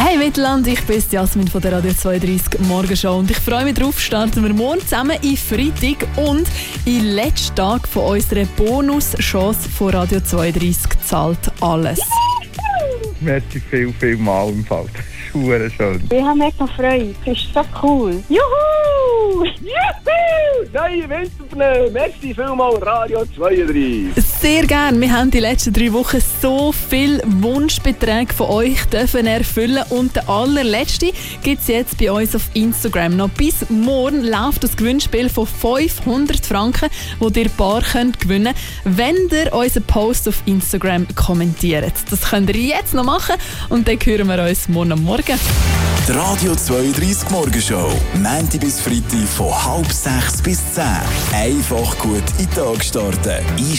Hey Mittelland, ich bin Jasmin von der Radio 32 Morgenshow und ich freue mich drauf, starten wir morgen zusammen in Freitag und in den letzten Tag von unserer Bonus-Chance von Radio 32 zahlt alles. Merci viel mal im Fall. Das ist verdammt schön. Ich habe mega Freude. Das ist so cool. Juhu! Juhu! Neue Winterpneu. Merci vielmals, Radio 32. Sehr gerne. Wir haben die letzten 3 Wochen so viele Wunschbeträge von euch dürfen erfüllen und der allerletzte gibt es jetzt bei uns auf Instagram. Noch bis morgen läuft das Gewinnspiel von 500 Franken, wo ihr Paar könnt gewinnen könnt, wenn ihr unseren Post auf Instagram kommentiert. Das könnt ihr jetzt noch machen und dann hören wir uns morgen am Morgen. Die Radio 32 Morgenshow. Montag bis Freitag von 5:30 bis 10. Einfach gut in den Tag starten.